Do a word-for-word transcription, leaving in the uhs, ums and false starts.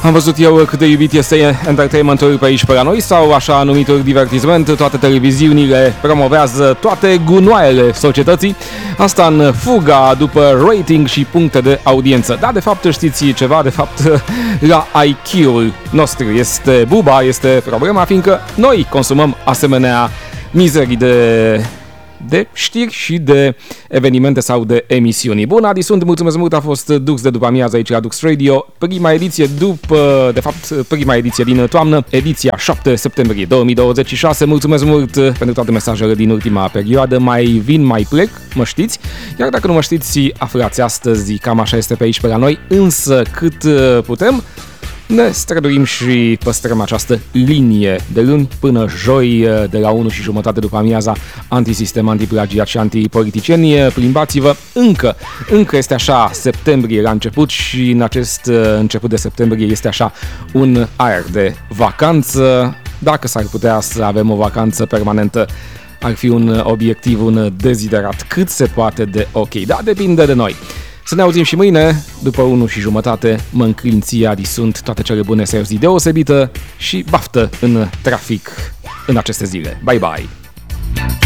Am văzut eu cât de iubit este entertainmentul pe aici pe la noi sau așa numitul divertisment, toate televiziunile promovează toate gunoaiele societății, asta în fuga după rating și puncte de audiență. Da, de fapt știți ceva, de fapt la I Q-ul nostru este buba, este problema, fiindcă noi consumăm asemenea mizerii de... de știri și de evenimente sau de emisiuni. Bun, Adi, sunt, mulțumesc mult, a fost Dux de după amiază aici la Dux Radio, prima ediție după, de fapt, prima ediție din toamnă, ediția șapte septembrie două mii douăzeci și șase. Mulțumesc mult pentru toate mesajele din ultima perioadă, mai vin, mai plec, mă știți, iar dacă nu mă știți, aflați astăzi, cam așa este pe aici pe la noi, însă cât putem, ne străduim și păstrăm această linie de luni până joi de la unu și jumătate după amiaza, antisistem, antiplagiat și antipoliticieni. Plimbați-vă, încă, încă este așa septembrie la început și în acest început de septembrie este așa un aer de vacanță. Dacă s-ar putea să avem o vacanță permanentă, ar fi un obiectiv, un deziderat cât se poate de ok, dar depinde de noi. Să ne auzim și mâine, după unu și jumătate, mă înclin ție, Adi, sunt toate cele bune, să ai o zi deosebită și baftă în trafic în aceste zile. Bye bye!